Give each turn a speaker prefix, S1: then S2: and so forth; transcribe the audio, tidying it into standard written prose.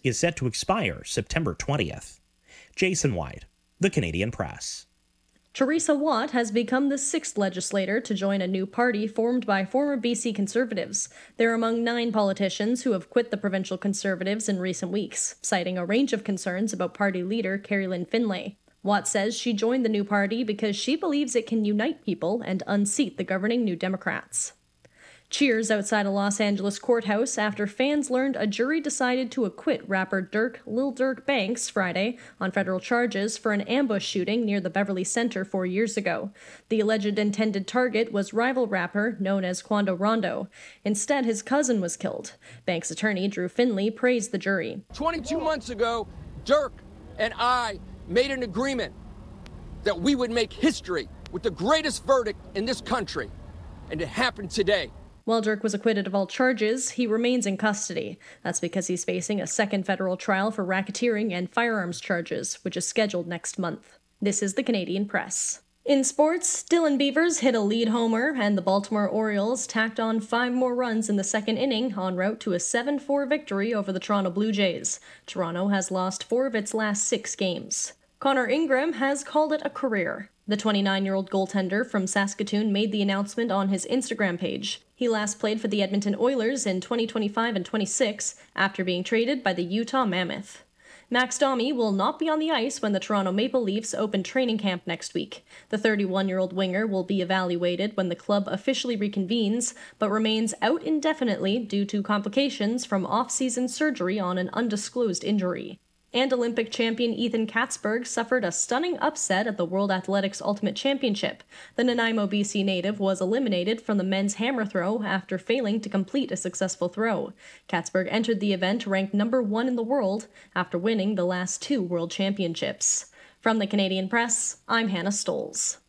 S1: is set to expire September 20th. Jason White, The Canadian Press.
S2: Teresa Watt has become the sixth legislator to join a new party formed by former BC Conservatives. They're among 9 politicians who have quit the provincial Conservatives in recent weeks, citing a range of concerns about party leader Carrie Lynn Finlay. Watt says she joined the new party because she believes it can unite people and unseat the governing New Democrats. Cheers outside a Los Angeles courthouse after fans learned a jury decided to acquit rapper Lil Durk Banks Friday on federal charges for an ambush shooting near the Beverly Center 4 years ago. The alleged intended target was rival rapper known as Quando Rondo. Instead, his cousin was killed. Banks' attorney Drew Finley praised the jury.
S3: 22 months ago, Durk and I made an agreement that we would make history with the greatest verdict in this country, and it happened today.
S2: While Durk was acquitted of all charges, he remains in custody. That's because he's facing a second federal trial for racketeering and firearms charges, which is scheduled next month. This is the Canadian Press. In sports, Dylan Beavers hit a lead homer, and the Baltimore Orioles tacked on 5 more runs in the second inning en route to a 7-4 victory over the Toronto Blue Jays. Toronto has lost 4 of its last 6 games. Connor Ingram has called it a career. The 29-year-old goaltender from Saskatoon made the announcement on his Instagram page. He last played for the Edmonton Oilers in 2025 and 26 after being traded by the Utah Mammoth. Max Domi will not be on the ice when the Toronto Maple Leafs open training camp next week. The 31-year-old winger will be evaluated when the club officially reconvenes, but remains out indefinitely due to complications from off-season surgery on an undisclosed injury. And Olympic champion Ethan Katzberg suffered a stunning upset at the World Athletics Ultimate Championship. The Nanaimo, BC native was eliminated from the men's hammer throw after failing to complete a successful throw. Katzberg entered the event ranked number 1 in the world after winning the last 2 World Championships. From the Canadian Press, I'm Hannah Stoles.